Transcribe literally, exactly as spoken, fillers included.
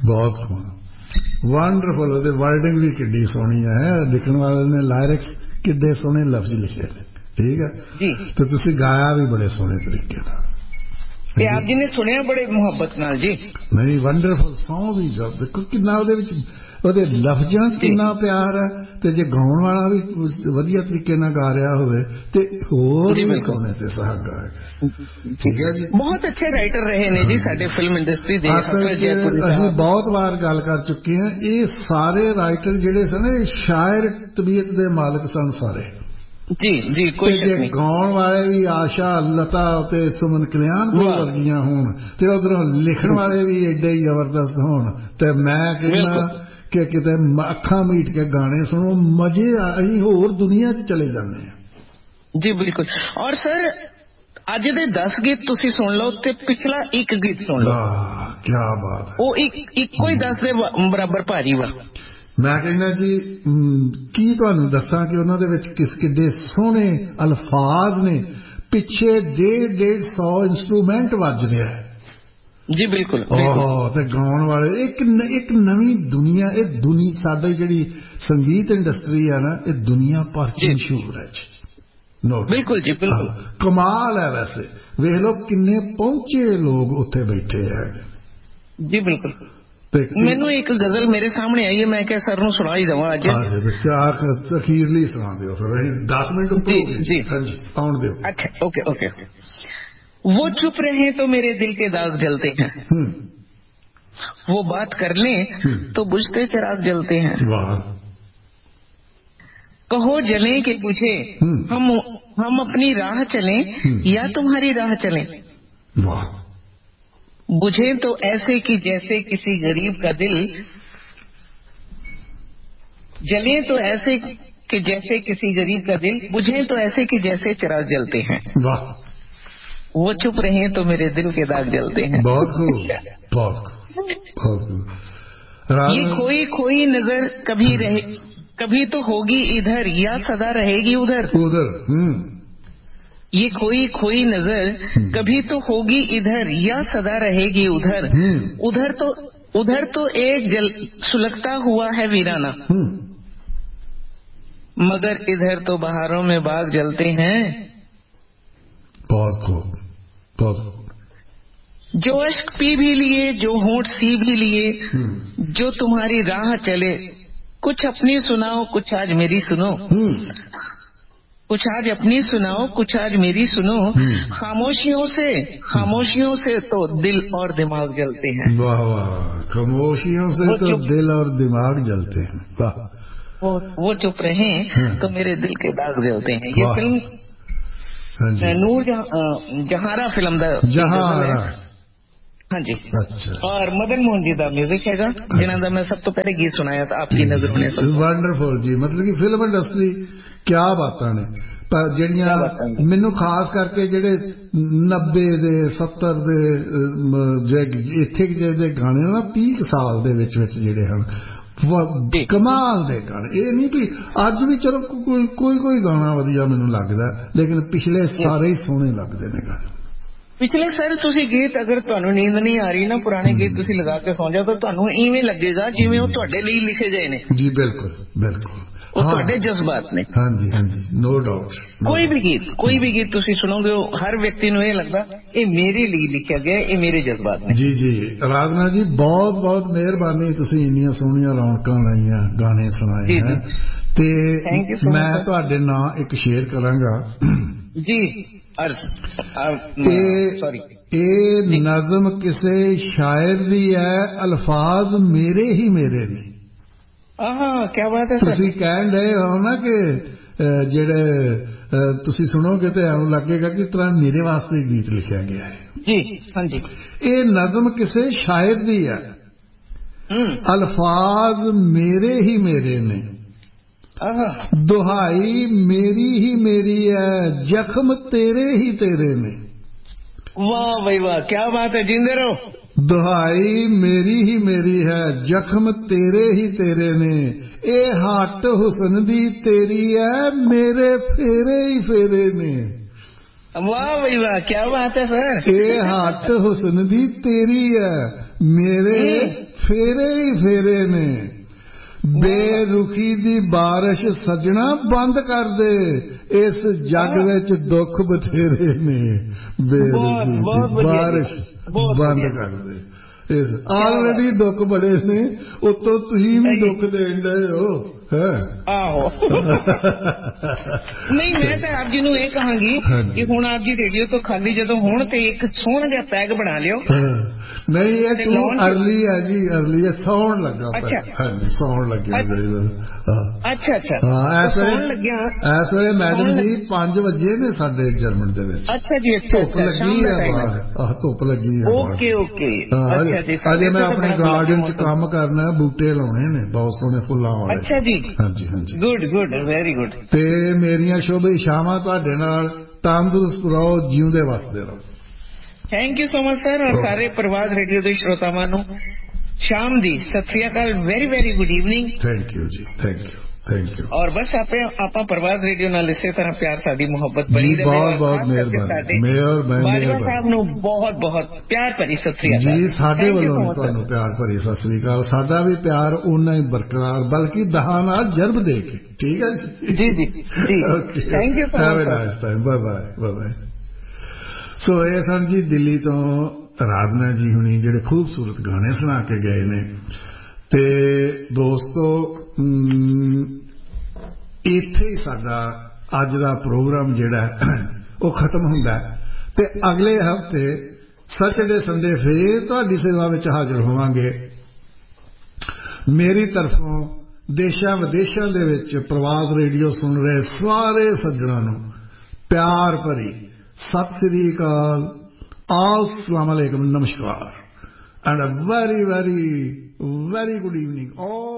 बहुत wonderful wording भी किड्डी सोहनी है लिखण वाले ने लायरिक्स किड्डे सोहने लफ्ज लिखे ने ठीक है जी तो तुसी गाया भी बड़े सोहने तरीके नाल ते आप जी ने सुनिया बड़े मुहब्बत नाल जी नहीं वंडरफुल सॉन्ग भी जब देखो कितना ਉਹਦੇ ਵਿੱਚ ਉਹਦੇ ਲਫ਼ਜ਼ਾਂ 'ਚ ਕਿੰਨਾ ਪਿਆਰ ਹੈ ਤੇ ਜੇ ਗਾਉਣ ਵਾਲਾ ਵੀ ਵਧੀਆ ਤਰੀਕੇ ਨਾਲ ਗਾ ਰਿਹਾ ਹੋਵੇ ਤੇ ਹੋਰ ਵੀ ਸੋਹਣੇ ਤੇ ਸੁਹਾਗਾ ਹੈ ਠੀਕ ਹੈ ਜੀ ਬਹੁਤ ਅੱਛੇ ਰਾਈਟਰ ਰਹੇ ਨੇ ਜੀ ਸਾਡੇ ਫਿਲਮ ਇੰਡਸਟਰੀ ਦੇ ਅਸੀਂ ਬਹੁਤ ਵਾਰ ਗੱਲ ਕਰ ਚੁੱਕੇ ਹਾਂ ਇਹ ਸਾਰੇ ਰਾਈਟਰ ਜਿਹੜੇ ਸਨ ਇਹ ਸ਼ਾਇਰ ਤਬੀਅਤ ਦੇ ਮਾਲਕ ਸਨ ਸਾਰੇ जी जी कोई नहीं गाउन वाले भी आशा लता ते सुमन कल्याण वर्गियां होण ते उधरों लिखण वाले भी एडे ही जबरदस्त होण ते मैं कहना कि किते अखां मीट के गाने सुनो मजे असीं होर दुनिया च चले जाने हैं जी बिल्कुल और सर अज दे दस गीत तुसी सुन लो ते पिछला एक गीत सुन लो क्या बात है वो एक इक्को ही दस दे बराबर भारी वा मैं कहना जी की तुहानू दसा कि उन्हां दे विच किस किड्डे सोहणे अल्फाज ने पिछे डेढ़ डेढ़ सौ इंस्ट्रूमेंट वज रहा है जी बिल्कुल ते गाउण वाले एक एक नवी दुनिया ये दुनिया साडी जिहड़ी संगीत इंडस्ट्री है ना ये दुनिया भर च मशहूर है जी बिल्कुल जी बिल्कुल कमाल है वैसे वेख लो किन्ने पहुंचे लोग उत्थे बैठे है जी बिल्कुल मैनू एक गजल मेरे सामने आई है मैं क्या सर नूं सुना ही देवां अज अखीरली सुना दिओ फिर दस मिनट जी जी आउण दिओ अच्छा ओके ओके वो चुप रहे तो मेरे दिल के दाग जलते हैं वो बात कर लें तो बुझते चिराग जलते हैं कहो जले कि बुझे हम हम अपनी राह चलें या तुम्हारी राह चलें वाह बुझे तो ऐसे कि जैसे किसी गरीब का दिल जले तो ऐसे कि जैसे किसी गरीब का दिल बुझे तो ऐसे कि जैसे चिराग जलते हैं वाह वो चुप रहे तो मेरे दिल के दाग जलते हैं बहुत खूब बहुत खूब ये खोई खोई नजर कभी रहे कभी तो होगी इधर या सदा रहेगी उधर उधर ये खोई खोई नजर कभी तो होगी इधर या सदा रहेगी उधर उधर तो उधर तो एक जल सुलगता हुआ है वीराना मगर इधर तो बहारों में बाग जलते हैं बहुत खूब बहुत खूब जो अश्क पी भी लिए जो होंठ सी भी लिए जो तुम्हारी राह चले कुछ अपनी सुनाओ कुछ आज मेरी सुनो कुछ आज अपनी सुनाओ कुछ आज मेरी सुनो खामोशियों से खामोशियों से तो दिल और दिमाग जलते हैं वाह वाह खामोशियों से तो दिल और दिमाग जलते हैं वाह वो, वो चुप रहे तो मेरे दिल के दाग जलते हैं ये फिल्म नूर जहारा फिल्म जहारा हाँ जी अच्छा और मदन मोहन जी का म्यूजिक हैगा जिन्हां दा मैं सब तो पहले गीत सुनाया था आपकी नजरों ने वंडरफुल जी मतलब कि फिल्म इंडस्ट्री क्या बातां ने पर ਜਿਹੜੀਆਂ ਮੈਨੂੰ ਖਾਸ ਕਰਕੇ ਜਿਹੜੇ नब्बे ਦੇ सत्तर ਦੇ ਇੱਥੇ ਜਿਹੜੇ ਗਾਣੇ ਨਾ तीस ਸਾਲ ਦੇ ਵਿੱਚ ਵਿੱਚ ਜਿਹੜੇ ਹਨ ਕਮਾਲ ਦੇ ਗਾਣੇ ਇਹ ਨਹੀਂ ਵੀ ਅੱਜ ਵੀ ਚਲੋ ਕੋਈ ਕੋਈ ਕੋਈ ਗਾਣਾ ਵਧੀਆ ਮੈਨੂੰ ਲੱਗਦਾ ਲੇਕਿਨ ਪਿਛਲੇ ਸਾਰੇ ਹੀ ਸੋਹਣੇ ਲੱਗਦੇ ਨੇ ਗਾਣੇ ਪਿਛਲੇ ਸਾਰੇ ਤੁਸੀਂ ਗੀਤ ਅਗਰ ਤੁਹਾਨੂੰ ਨੀਂਦ ਨਹੀਂ ਆ ਰਹੀ ਨਾ ਪੁਰਾਣੇ ਗੀਤ ਤੁਸੀਂ ਲਗਾ ਕੇ ਸੌਂ ਜਾਓ ਤਾਂ ਤੁਹਾਨੂੰ ਇਵੇਂ ਲੱਗੇਗਾ ਜਿਵੇਂ ਉਹ ਤੁਹਾਡੇ ਲਈ ਲਿਖੇ ਗਏ ਨੇ ਜੀ ਬਿਲਕੁਲ ਬਿਲਕੁਲ ਉਹ ਤੁਹਾਡੇ ਜਜ਼ਬਾਤ ਨੇ ਹਾਂਜੀ ਹਾਂਜੀ ਨੋ ਡਾਊਟ ਕੋਈ ਵੀ ਗੀਤ ਕੋਈ ਵੀ ਗੀਤ ਤੁਸੀਂ ਸੁਣੋਗੇ ਹਰ ਵਿਅਕਤੀ ਨੂੰ ਇਹ ਲੱਗਦਾ ਇਹ ਮੇਰੇ ਲਈ ਲਿਖਿਆ ਗਿਆ ਇਹ ਮੇਰੇ ਜਜ਼ਬਾਤ ਨੇ ਜੀ ਜੀ ਰਾਗਨਾ ਜੀ ਬਹੁਤ ਬਹੁਤ ਮਿਹਰਬਾਨੀ ਤੁਸੀਂ ਇੰਨੀਆਂ ਸੋਹਣੀਆਂ ਰੌਣਕਾਂ ਲਾਈਆਂ ਗਾਣੇ ਸੁਣਾਏ ਹੈ ਤੇ ਮੈਂ ਤੁਹਾਡੇ ਨਾਂ ਇੱਕ ਸ਼ੇਅਰ ਕਰਾਂਗਾ ਜੀ अर्ज सॉरी ये नज़म किसे शायर दी है अल्फाज मेरे ही मेरे ने क्या बात है तुसी कहन रहे हो ना कि जेड़े तुसी सुनोगे तो एवं लगेगा कि तरह मेरे वास्ते गीत लिखा गया है जी हाँ जी ये नज़म किसे शायर दी है अल्फाज मेरे ही मेरे ने दुहाई मेरी ही मेरी है जख्म तेरे ही तेरे ने वाह भाई वाह क्या बात है जिंदे रहो दुहाई मेरी ही मेरी है जख्म तेरे ही तेरे ने ए हट हुस्न दी तेरी है मेरे फेरे ही फेरे ने वाह भाई वाह, क्या बात है सर। ये हट हुस्न दी तेरी है, मेरे फेरे ही फेरे ने। बेरुखी दी बारिश सजना बंद कर दे, इस जग विच दुख बथेरे ने। बेरुखी दी बारिश बंद कर दे, ऑलरेडी दुख बड़े ने, उतो तुसीं भी दुख देण डए हो। ਆਹੋ ਨਹੀਂ, ਮੈਂ ਤਾਂ ਆਪ ਜੀ ਨੂੰ ਇਹ ਕਹਾਂਗੀ ਕਿ ਹੁਣ ਆਪ ਜੀ ਰੇਡੀਓ ਤੋਂ ਖਾਲੀ ਜਦੋਂ ਹੋਣ ਤੇ ਇੱਕ ਸੋਹਣਾ ਜਿਹਾ ਪੈਗ ਬਣਾ ਲਿਓ। ਨਹੀਂ, ਇਹ ਤੂੰ ਅਰਲੀ ਹੈ ਜੀ, ਅਰਲੀ ਹੈ, ਸੌਣ ਲੱਗਾ। ਹਾਂਜੀ, ਸੌਣ ਲੱਗਿਆ। ਅੱਛਾ ਅੱਛਾ, ਸੌਣ ਲੱਗਿਆ। ਇਸ ਵੇਲੇ ਮੈਡਮ ਜੀ ਪੰਜ ਵਜੇ ਨੇ ਸਾਡੇ ਜਰਮਨ ਦੇ ਵਿੱਚ। ਅੱਛਾ ਜੀ, ਅੱਛਾ, ਧੁੱਪ ਲੱਗੀ ਹੈ ਬਾਹਰ। ਆਹ, ਧੁੱਪ ਲੱਗੀ ਹੈ। ਓਕੇ ਓਕੇ, ਅੱਛਾ ਜੀ। ਅਜੇ ਮੈਂ ਆਪਣੇ ਗਾਰਡਨ ਚ ਕੰਮ ਕਰਨਾ, ਬੂਟੇ ਲਾਉਣੇ ਨੇ ਬਹੁਤ ਸੋਹਣੇ ਫੁੱਲਾਂ ਵਾਲੇ। ਅੱਛਾ ਜੀ, ਹਾਂਜੀ ਹਾਂਜੀ, ਗੁੱਡ ਗੁੱਡ, ਵੈਰੀ ਗੁੱਡ। ਤੇ ਮੇਰੀਆਂ ਸ਼ੁਭ ਇਛਾਵਾਂ ਤੁਹਾਡੇ ਨਾਲ, ਤੰਦਰੁਸਤ ਰਹੋ, ਜਿਉਂਦੇ ਵਸਦੇ ਰਹੋ। Thank you so much sir. ਔਰ ਸਾਰੇ ਪ੍ਰਵਾਦ ਰੇਡੀਓ ਦੇ ਸ਼ਰੋਤਾਵਾਂ ਨੂੰ ਸ਼ਾਮ ਦੀ ਸਤਿ ਸ੍ਰੀ ਅਕਾਲ, very very good evening. Thank you ਜੀ, ਥੈਂਕ ਯੂ, ਥੈਂਕ ਯੂ। ਔਰ ਬਸ ਆਪੇ ਆਪਾਂ ਪ੍ਰਵਾਦ ਰੇਡੀਓ ਨਾਲ ਇਸੇ ਤਰ੍ਹਾਂ ਪਿਆਰ, ਸਾਡੀ ਮੁਹੱਬਤ ਬਣੀ ਰਹੇ। ਬਹੁਤ ਬਹੁਤ ਮਿਹਰਬਾਨੀ। ਮੇਅਰ ਬਾਜਵਾ ਸਾਹਿਬ ਨੂੰ ਬਹੁਤ ਬਹੁਤ ਪਿਆਰ ਭਰੀ ਸਤਿ ਸ੍ਰੀ ਅਕਾਲ ਜੀ। ਸਾਡੇ ਵੱਲੋਂ ਤੁਹਾਨੂੰ ਪਿਆਰ ਭਰੀ ਸਤਿ ਸ੍ਰੀ ਅਕਾਲ। ਸਾਡਾ ਵੀ ਪਿਆਰ ਓਨਾ ਹੀ ਬਰਕਰਾਰ, ਬਲਕਿ ਦਹਾਂ ਨਾਲ ਜਰਬ ਦੇ ਕੇ। ਠੀਕ ਹੈ ਜੀ ਜੀ ਜੀ ਜੀ, thank you so much. Have a nice time. Bye bye, bye bye. ਸੋ ਇਹ ਸਨ ਜੀ ਦਿੱਲੀ ਤੋਂ ਰਾਧਨਾ ਜੀ ਹੁਣੀ, ਜਿਹੜੇ ਖੂਬਸੂਰਤ ਗਾਣੇ ਸੁਣਾ ਕੇ ਗਏ ਨੇ। ਤੇ ਦੋਸਤੋ, ਇੱਥੇ ਹੀ ਸਾਡਾ ਅੱਜ ਦਾ ਪ੍ਰੋਗਰਾਮ ਜਿਹੜਾ ਉਹ ਖਤਮ ਹੁੰਦਾ, ਤੇ ਅਗਲੇ ਹਫ਼ਤੇ ਸੈਟਰਡੇ ਸੰਡੇ ਫੇਰ ਤੁਹਾਡੀ ਸੇਵਾ ਵਿੱਚ ਹਾਜ਼ਰ ਹੋਵਾਂਗੇ। ਮੇਰੀ ਤਰਫੋਂ ਦੇਸ਼ਾਂ ਵਿਦੇਸ਼ਾਂ ਦੇ ਵਿੱਚ ਪ੍ਰਵਾਦ ਰੇਡੀਓ ਸੁਣ ਰਹੇ ਸਾਰੇ ਸੱਜਣਾਂ ਨੂੰ ਪਿਆਰ ਭਰੀ ਸਤਿ ਸ੍ਰੀ ਅਕਾਲ, अस्सलाम वालेकुम, नमस्कार, and a very very very good evening.